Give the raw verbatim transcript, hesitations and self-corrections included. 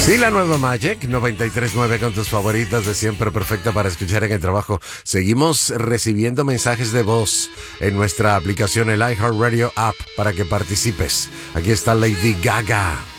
Y la nueva Magic noventa y tres punto nueve con tus favoritas de siempre, perfecta para escuchar en el trabajo. Seguimos recibiendo mensajes de voz en nuestra aplicación, el iHeartRadio app, para que participes. Aquí está Lady Gaga.